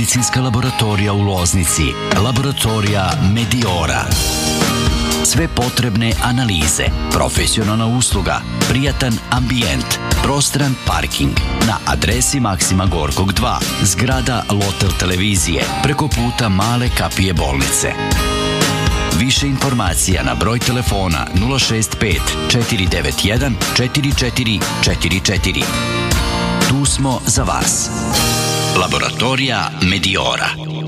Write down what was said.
Medicinska laboratorija u Loznici, laboratorija Mediora. Sve potrebne analize, profesionalna usluga, prijatan ambijent, prostran parking na adresi Maksima Gorkog 2, zgrada Lotel televizije, preko puta Male kapije bolnice. Više informacija na broj telefona 065 491 4444. Tu smo za vas. Laboratorija Mediora.